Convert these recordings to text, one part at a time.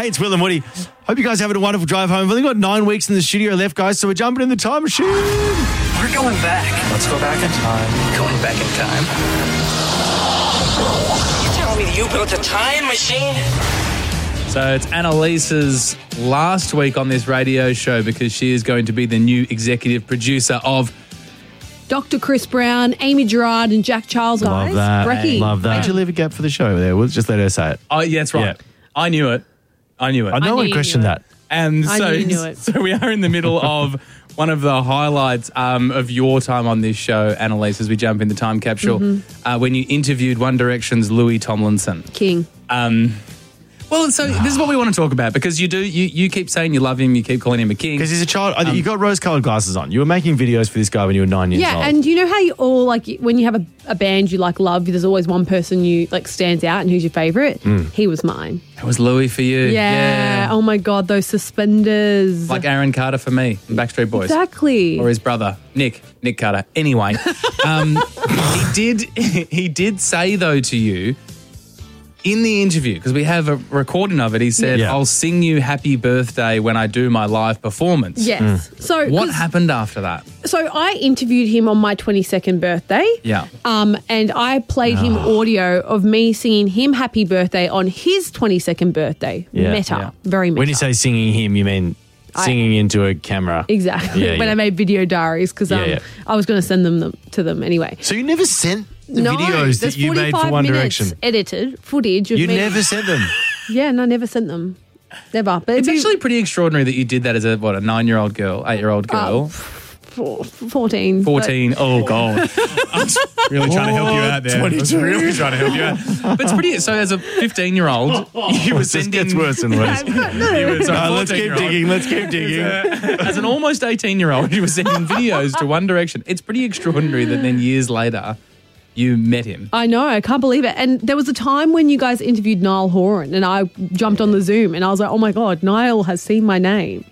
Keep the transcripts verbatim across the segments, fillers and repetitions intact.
it's Will and Woody. Hope you guys having a wonderful drive home. We've only got nine weeks in the studio left, guys, so we're jumping in the time machine. We're going back. Let's go back in time. Going back in time. You telling me that you built a time machine? So it's Annalisa's last week on this radio show because she is going to be the new executive producer of... Doctor Chris Brown, Amy Gerard, and Jack Charles, guys. Love that. Brekkie. Love that. Why'd you leave a gap for the show there? We'll just let her say it. Oh, yeah, that's right. Yeah. I knew it. I knew it. I know knew I you questioned knew that. And I so, knew you knew it. so we are in the middle of one of the highlights um, of your time on this show, Annalisa, as we jump in the time capsule, Mm-hmm. uh, when you interviewed One Direction's Louis Tomlinson. King. Um, well, so this is what we want to talk about because you do, you, you keep saying you love him, you keep calling him a king. Because he's a child. I think you got rose-coloured glasses on. You were making videos for this guy when you were nine years Yeah, old. and you know how you all, like, when you have a, a band you, like, love, there's always one person you, like, stands out and who's your favourite? Mm. He was mine. It was Louis for you. Yeah. Oh, my God, those suspenders. Like Aaron Carter for me, from Backstreet Boys. Exactly. Or his brother, Nick, Nick Carter. Anyway, um, he did he did say, though, to you, in the interview, because we have a recording of it, he said, Yeah. I'll sing you happy birthday when I do my live performance. Yes. Mm. So What 'cause- happened after that? So I interviewed him on my twenty-second birthday. Yeah. Um, and I played him Ah. audio of me singing him happy birthday on his twenty-second birthday. Yeah. Meta. Yeah. Very meta. When you say singing him, you mean I- singing into a camera. Exactly. Yeah, when yeah. I made video diaries because um, Yeah, yeah. I was going to send them, them to them anyway. So you never sent the no, videos there's that you made for forty-five One minutes Direction? edited footage. Of You me. never sent them. Yeah, no, I never sent them. Never. But It's it'd be actually pretty extraordinary that you did that as a, what, a nine-year-old girl, eight-year-old girl, four- fourteen. fourteen. Oh, God. I was really trying to help you out there. I was twenty-two. really trying to help you out. But it's pretty, so as a fifteen-year-old, you were It just sending... gets worse and worse. You were- sorry, No, let's keep fourteen-year-old. digging. Let's keep digging. As an almost eighteen-year-old, you were sending videos to One Direction. It's pretty extraordinary that then years later, you met him. I know, I can't believe it. And there was a time when you guys interviewed Niall Horan and I jumped on the Zoom and I was like, oh my God, Niall has seen my name.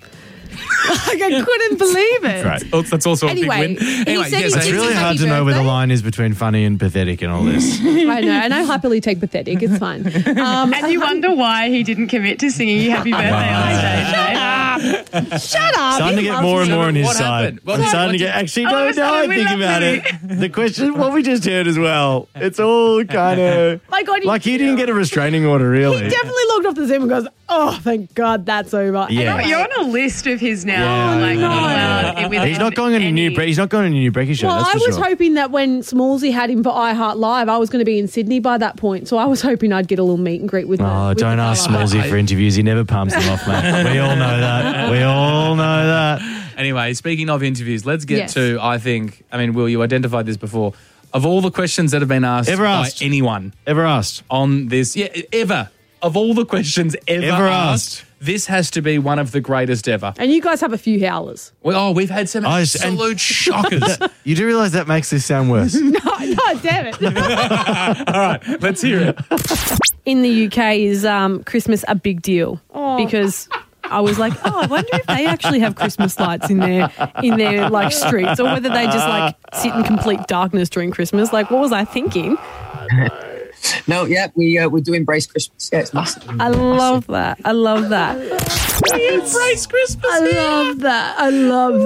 Like, I couldn't believe it. Right. Oh, that's also Anyway, a big win. he Anyway, said yes, he It's did really Happy hard to know where the birthday. line is between funny and pathetic and all this. I know, and I happily take pathetic. It's fine. Um, And you wonder why he didn't commit to singing you happy birthday on stage, right? shut up. Starting to He get loves more and me. more on his What side. happened? What- I'm starting to what get, did- actually, Oh, no, I'm now sorry, I we think love about Louis. it. The question, what we just heard as well, it's all kind of, My God, he- like he didn't get a restraining order, really. He definitely logged off the Zoom and goes, oh, thank God that's over. Yeah. Anyway. You're on a list of his now. Yeah, like, I know. not allowed within He's not going on a any- new, Bre- he's not going on a new Brekkie show, Well, that's I for was sure. hoping that when Smallsy had him for iHeart Live, I was going to be in Sydney by that point. So I was hoping I'd get a little meet and greet with the Oh, with don't the ask fella. Smallsy for interviews. He never palms them off, mate. We all know that. We all know that. Anyway, speaking of interviews, let's get Yes. to, I think, I mean, Will, you identified this before. Of all the questions that have been asked, Ever asked. by anyone Ever asked? on this, yeah, ever, of all the questions ever, Ever asked, asked. this has to be one of the greatest ever. And you guys have a few howlers. Well, oh, we've had some Oh, it's- and- absolute shockers. You do realise that makes this sound worse. No, no, damn it. All right, let's hear it. In the U K, is um, Christmas a big deal? Because I was like, oh, I wonder if they actually have Christmas lights in their in their like streets, or whether they just like sit in complete darkness during Christmas. Like, what was I thinking? No, yeah, we uh, we do embrace Christmas. Yeah, it's massive. I love that. I love that. We embrace Christmas. I love that. I love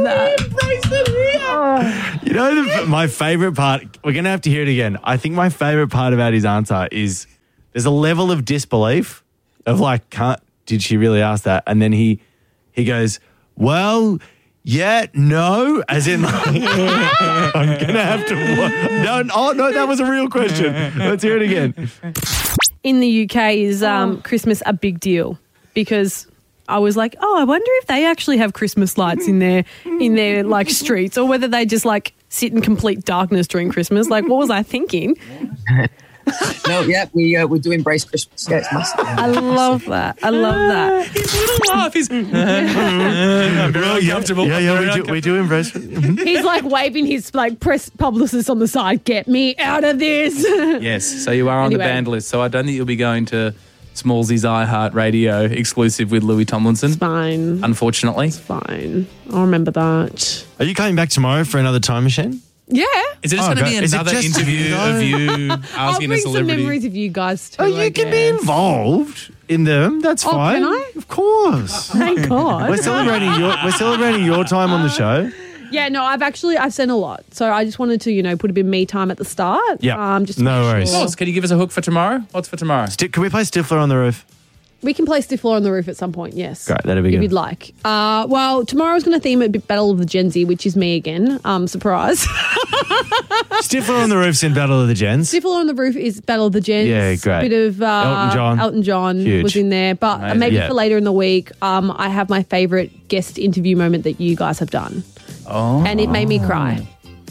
that. You know, the, my favourite part, we're going to have to hear it again. I think my favourite part about his answer is there's a level of disbelief of like, can't, did she really ask that? And then he he goes, well, yeah, no, as in like, I'm going to have to, no, oh, no, that was a real question. Let's hear it again. In the U K, is um, Christmas a big deal? Because I was like, oh, I wonder if they actually have Christmas lights in their in their like streets, or whether they just like sit in complete darkness during Christmas. Like, what was I thinking? No, yeah, we uh, we do embrace Christmas. Yeah, it's massive. I love that. I love that. His little laugh is I'm very uncomfortable. Yeah, I'm yeah, very we do, uncom- we do embrace it. He's like waving his like press publicist on the side. Get me out of this. Yes, so you are on Anyway. the band list. So I don't think you'll be going to Smallsy's iHeart Radio exclusive with Louis Tomlinson, Fine. unfortunately. Fine. I'll remember that. Are you coming back tomorrow for another time machine? Yeah. Is it just Oh, going to God. be Is it another just interview you, of you I'll asking a bring some celebrity? memories of you guys too. Oh, you I can be guess. involved in them. That's Oh, fine. can I? Of course. Thank God. We're celebrating your we're celebrating your time on the show. Yeah, no, I've actually I've sent a lot, so I just wanted to you know put a bit of me time at the start. Yeah. um, just to No make worries. sure. Of course. Can you give us a hook for tomorrow? What's for tomorrow? Sti- Can we play Stifler on the Roof? We can play Stifler on the Roof at some point. Yes, Great, that'd be if good. you'd like. Uh, well, tomorrow's going to theme a bit Battle of the Gen Z, which is me again. Um, surprise. Stifler on the Roof's in Battle of the Gens. Stifler on the Roof is Battle of the Gens. Yeah, great. A bit of uh, Elton John. Elton John Huge. was in there, but Amazing. maybe Yeah. for later in the week, um, I have my favourite guest interview moment that you guys have done, Oh. and it made me cry.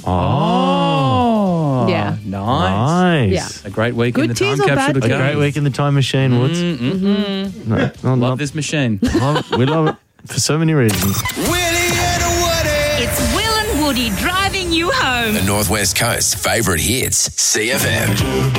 Oh. Yeah. Nice. Nice. Yeah. A great week Good in the tears time or capsule bad to A come. great week in the time machine, Woods. Mm-hmm. No, no, Love no. this machine. Love- we love it for so many reasons. It's Will and Woody driving you home. The Northwest Coast's favourite hits, C F M.